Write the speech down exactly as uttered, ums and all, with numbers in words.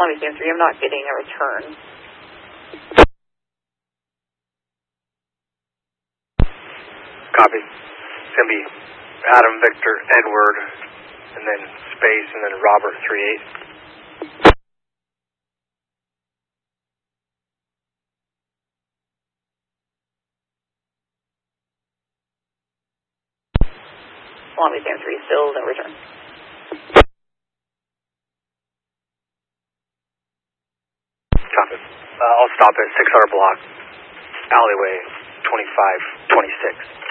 Long Beach Sam three, I'm not getting a return. Copy. It's going to be Adam, Victor, Edward, and then space, and then Robert three eight. Long Beach Sam three, still no return. Copy. Uh, I'll stop at six hundred block, alleyway twenty-five twenty-six.